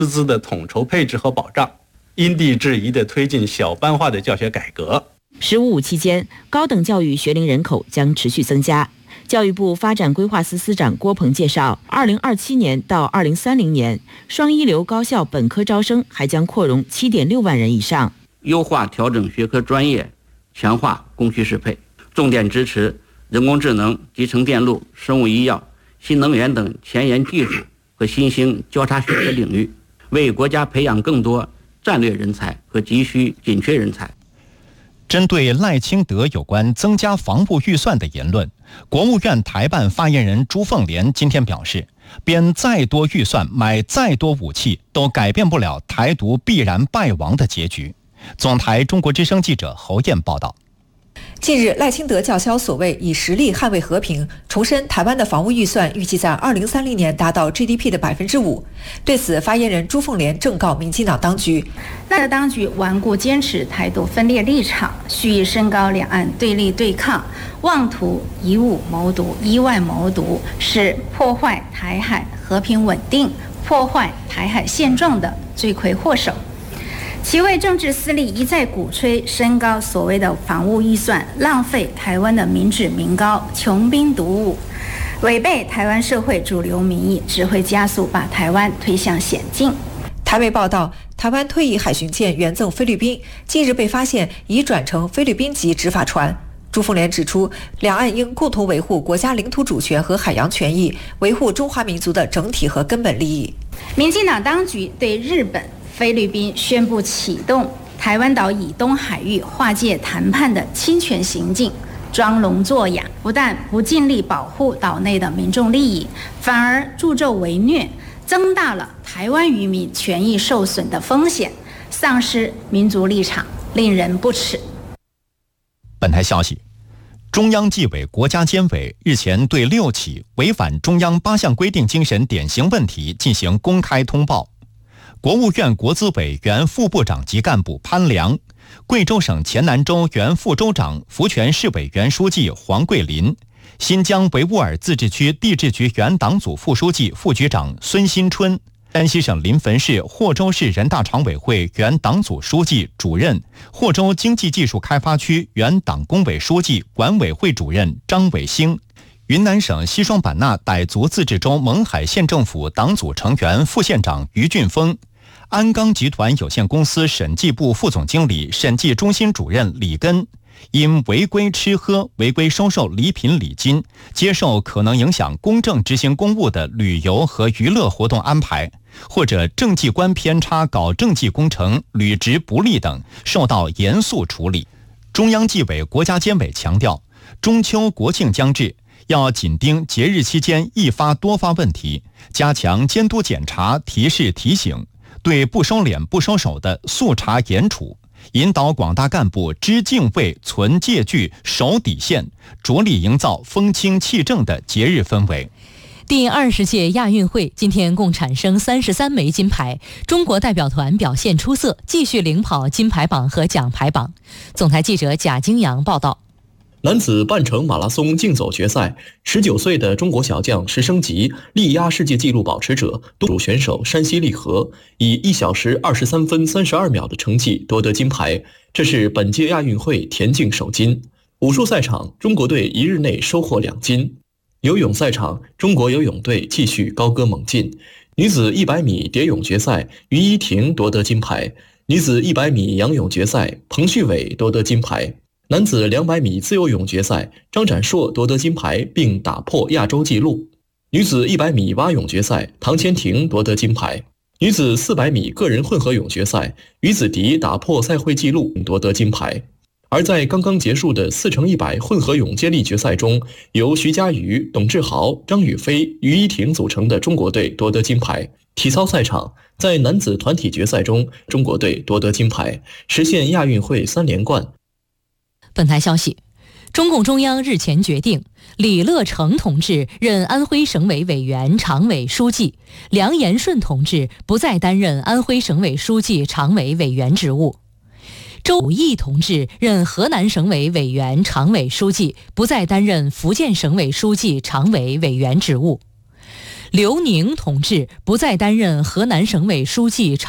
师资的统筹配置和保障，因地制宜地推进小班化的教学改革。 “15+5”期间，高等教育学龄人口将持续增加。教育部发展规划司司长郭鹏介绍，2027年到2030年，双一流高校本科招生还将扩容7.6万人以上。 优化调整学科专业，强化供需适配，重点支持人工智能、集成电路、生物医药、新能源等前沿技术和新兴交叉学科领域，为国家培养更多战略人才和急需紧缺人才。 针对赖清德有关增加防务预算的言论，国务院台办发言人朱凤莲今天表示，编再多预算买再多武器都改变不了台独必然败亡的结局。总台中国之声记者侯燕报道。 近日，赖清德叫嚣所谓以实力捍卫和平，重申台湾的防务预算预计在2030年达到 GDP 的5%。对此，发言人朱凤莲正告民进党当局， 赖当局顽固坚持台独分裂立场，蓄意升高两岸对立对抗，妄图以武谋独、以外谋独，是破坏台海和平稳定、破坏台海现状的罪魁祸首。其为政治私利一再鼓吹升高所谓的防务预算，浪费台湾的民脂民膏，穷兵黩武，违背台湾社会主流民意，只会加速把台湾推向险境。 台媒报道，台湾退役海巡舰援赠菲律宾，近日被发现已转成菲律宾籍执法船。朱凤莲指出，两岸应共同维护国家领土主权和海洋权益，维护中华民族的整体和根本利益。 民进党当局对日本、菲律宾宣布启动台湾岛以东海域划界谈判的侵权行径，装聋作哑，不但不尽力保护岛内的民众利益，反而助纣为虐，增大了台湾渔民权益受损的风险，丧失民族立场，令人不齿。 本台消息，中央纪委国家监委日前对6起违反中央8项规定精神典型问题进行公开通报。国务院国资委原副部长级干部潘良，贵州省黔南州原副州长、福泉市委原书记黄桂林，新疆维吾尔自治区地质局原党组副书记、副局长孙新春，山西省临汾市霍州市人大常委会原党组书记、主任，霍州经济技术开发区原党工委书记、管委会主任张伟兴，云南省西双版纳傣族自治州勐海县政府党组成员、副县长于俊峰，鞍钢集团有限公司审计部副总经理、审计中心主任李根，因违规吃喝、违规收受礼品礼金、接受可能影响公正执行公务的旅游和娱乐活动安排，或者政绩观偏差搞政绩工程、履职不力等，受到严肃处理。中央纪委国家监委强调，中秋国庆将至，要紧盯节日期间易发多发问题，加强监督检查、提示提醒，对不收敛不收手的速查严处，引导广大干部知敬畏、存戒惧、守底线，着力营造风清气正的节日氛围。 第20届亚运会今天共产生33枚金牌，中国代表团表现出色，继续领跑金牌榜和奖牌榜。总台记者贾金阳报道。 男子半程马拉松竞走决赛，19岁的中国小将石生吉力压世界纪录保持者杜主选手山西利和，以1小时23分32秒的成绩夺得金牌，这是本届亚运会田径首金。武术赛场，中国队一日内收获2金。游泳赛场，中国游泳队继续高歌猛进。女子100米蝶泳决赛，于依婷夺得金牌；女子100米仰泳决赛，彭旭伟夺得金牌。男子200米自由泳决赛，张展硕夺得金牌并打破亚洲纪录。女子100米蛙泳决赛，唐千婷夺得金牌。女子400米个人混合泳决赛，于子迪打破赛会纪录夺得金牌。而在刚刚结束的4×100混合泳接力决赛中，由徐嘉余、董志豪、张雨霏、于依婷组成的中国队夺得金牌。体操赛场，在男子团体决赛中，中国队夺得金牌，实现亚运会3连冠。 本台消息，中共中央日前决定，李乐成同志任安徽省委委员、常委书记，梁延顺同志不再担任安徽省委书记、常委委员职务。周武义同志任河南省委委员、常委书记，不再担任福建省委书记、常委委员职务。 刘宁同志不再担任河南省委书记。